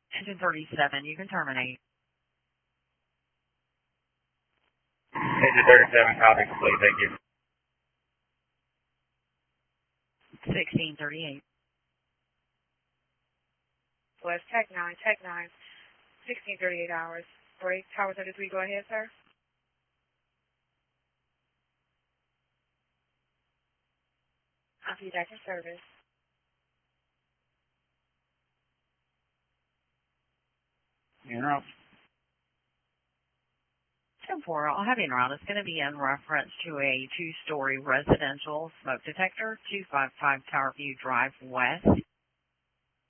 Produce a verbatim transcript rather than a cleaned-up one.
Engine thirty-seven, you can terminate. Engine thirty-seven, copy complete, thank you. sixteen thirty-eight. West Tech nine, Tech nine, sixteen thirty-eight hours. Break, Tower thirty-three, go ahead, sir. Copy, back in service. En route. ten four, I'll have you en route. It's going to be in reference to a two-story residential smoke detector, two five five Tower View Drive West.